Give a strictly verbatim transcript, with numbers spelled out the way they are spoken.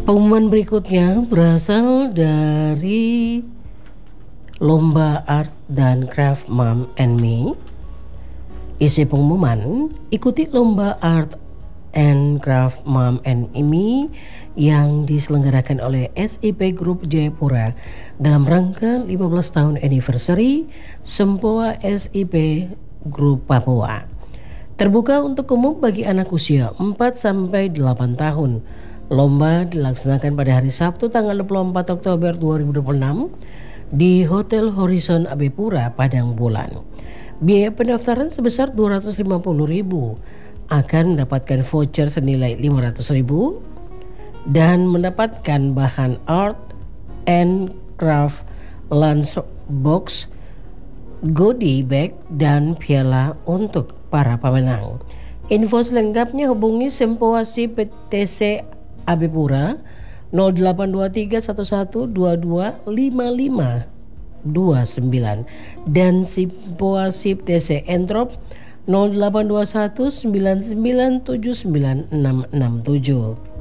Pengumuman berikutnya berasal dari Lomba Art dan Craft Mom and Me. Isi pengumuman, ikuti Lomba Art and Craft Mom and Me yang diselenggarakan oleh S I P Group Jayapura dalam rangka lima belas tahun anniversary Sempoa S I P Group Papua. Terbuka untuk umum bagi anak usia empat sampai delapan tahun. Lomba dilaksanakan pada hari Sabtu tanggal dua puluh empat Oktober dua ribu dua puluh enam di Hotel Horizon Abepura, Padang Bulan. Biaya pendaftaran sebesar dua ratus lima puluh ribu, akan mendapatkan voucher senilai lima ratus ribu dan mendapatkan bahan art and craft lunch box, goodie bag dan piala untuk para pemenang. Info selengkapnya hubungi Sempoasi P T C Abepura nol delapan dua tiga satu satu dua dua lima lima dua sembilan dan Sempoasi P T C Entrop nol delapan dua satu sembilan sembilan tujuh sembilan enam enam tujuh.